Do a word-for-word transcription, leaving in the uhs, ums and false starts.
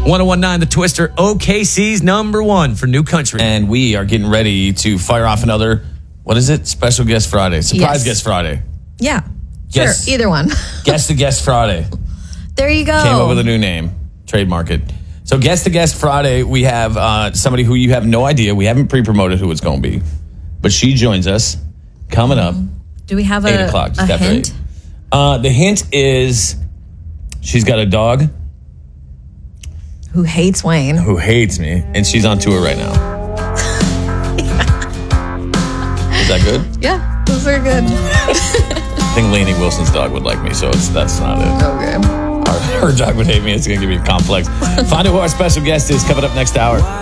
one oh one point nine The Twister, O K C's number one for New Country. And we are getting ready to fire off another, what is it? Special Guest Friday. Surprise Yes. Guest Friday. Yeah. Guess, sure, either one. Guest to Guest Friday. There you go. Came up with a new name. Trademark it. So Guest to Guest Friday, we have uh, somebody who you have no idea. We haven't pre-promoted who it's going to be. But she joins us coming up. Do we have a, eight o'clock, just a after hint? eight. Uh, the hint is she's got a dog Who hates Wayne? who hates me, and she's on tour right now. Is that good? Yeah, those are good. I think Lainey Wilson's dog would like me, so it's, that's not it. Okay. Her, her dog would hate me. It's going to give me a complex. Find out who our special guest is coming up next hour.